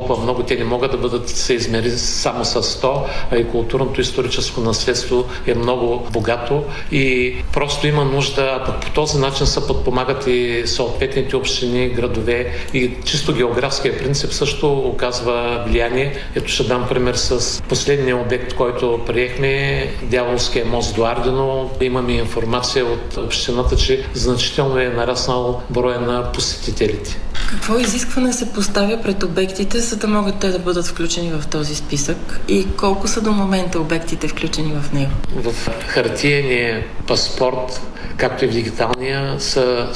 толкова много. Те не могат да бъдат се измери само с 100, а и културното историческо наследство е много богато и просто има нужда, а по този начин се подпомагат и съответните общини, градове и чисто географския принцип също оказва влияние. Ето ще дам пример с последния обект, който приехме, Дяволския мост до Ардино. Имаме информация от общината, че значително е нараснал броя на посетителите. Какво изискване се поставя пред обектите, за да могат те да бъдат включени в този списък? И колко са до момента обектите включени в него? В хартиения паспорт, както и в дигиталния, са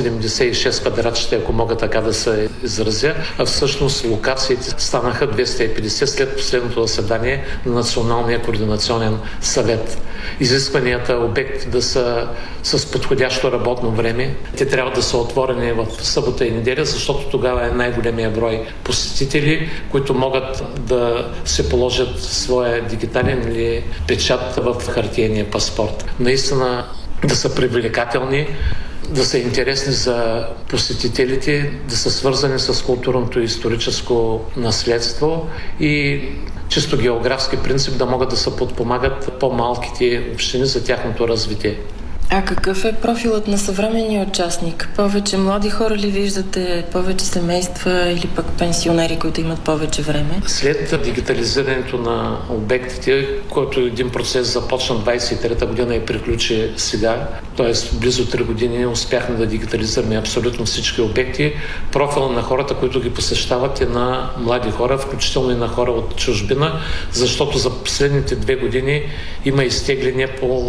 176 квадратчета, ако мога така да се изразя, а всъщност локациите станаха 250 след последното заседание на Националния координационен съвет. Изискванията обекти да са с подходящо работно време. Те трябва да са отворени в събота и неделя, защото тогава е най-големия брой посетители, които могат да се положат своя дигитален или печат в хартиения паспорт. Наистина да са привлекателни, да са интересни за посетителите, да са свързани с културното и историческо наследство и чисто географски принцип да могат да се подпомагат по-малките общини за тяхното развитие. А какъв е профилът на съвременния участник? Повече млади хора ли виждате, повече семейства или пък пенсионери, които имат повече време? След дигитализирането на обектите, който един процес започна 23-та година и приключи сега, т.е. близо 3 години успяхме да дигитализираме абсолютно всички обекти, профила на хората, които ги посещават е на млади хора, включително и на хора от чужбина, защото за последните 2 години има изтегляне по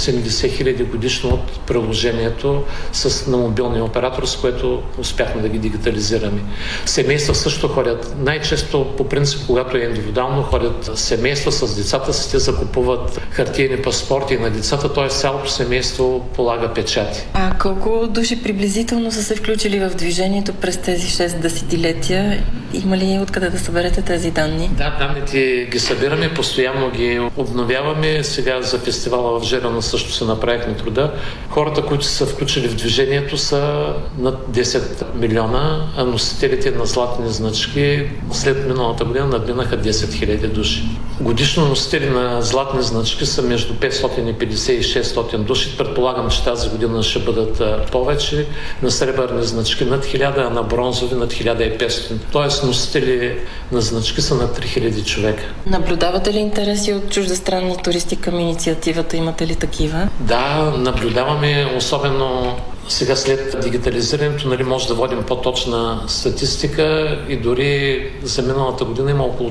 80 хиляди годишно от приложението на мобилния оператор, с което успяхме да ги дигитализираме. Семейства също ходят. Най-често, по принцип, когато е индивидуално, ходят семейства с децата си, те закупуват хартиени паспорти на децата, т.е. цялото семейство полага печати. А колко души приблизително са се включили в движението през тези 6 десетилетия? Има ли откъде да съберете тези данни? Да, данните ги събираме, постоянно ги обновяваме. Сега за фестивала в Жерено също се направихме труда. Хората, които са включили в движението, са над 10 милиона, а носителите на златни значки след миналата година надминаха 10 хиляди души. Годишно носители на златни значки са между 550 и 600 души. Предполагам, че тази година ще бъдат повече. На сребърни значки над 1000, а на бронзови над 1500. Тоест носители на значки са над 3000 човека. Наблюдавате ли интереси от чуждестранни туристи към инициативата? Имате ли такива? Да, наблюдаваме, особено сега след дигитализирането, може да водим по-точна статистика и дори за миналата година има около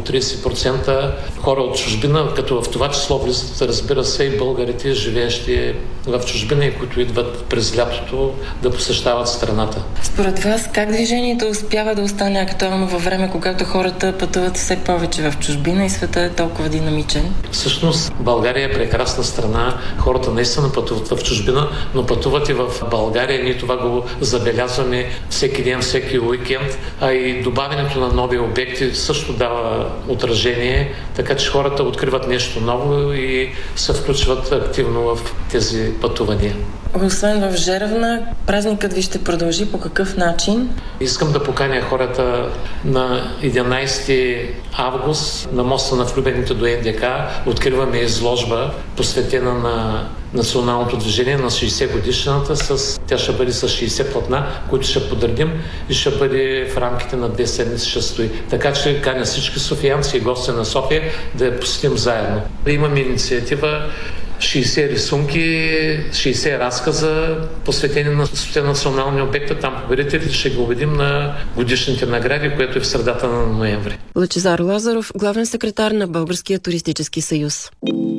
30% хора от чужбина, като в това число влизат, разбира се, и българите, живеещи в чужбина и които идват през лятото да посещават страната. Според вас, как движението успява да остане актуално във време, когато хората пътуват все повече в чужбина и света е толкова динамичен? Всъщност, България е прекрасна страна. Хората наистина пътуват в чужбина, но пътуват и в България. Ние това го забелязваме всеки ден, всеки уикенд, а и добавянето на нови обекти също дава отражение, така че хората откриват нещо ново и се включват активно в тези пътувания. Освен в Жеравна, празникът ви ще продължи по какъв начин? Искам да поканя хората на 11 август на моста на влюбените до НДК. Откриваме изложба, посветена на националното движение на 60 годишната. Тя ще бъде с 60 платна, които ще подредим и ще бъде в рамките на 2 седмици ще стои. Така че каня всички софиянци и гости на София да я посетим заедно. Имаме инициатива 60 рисунки, 60 разказа, посветени на национални обекти. Там победителите ще ги убедим на годишните награди, което е в средата на ноември. Лъчезар Лазаров, главен секретар на Българския туристически съюз.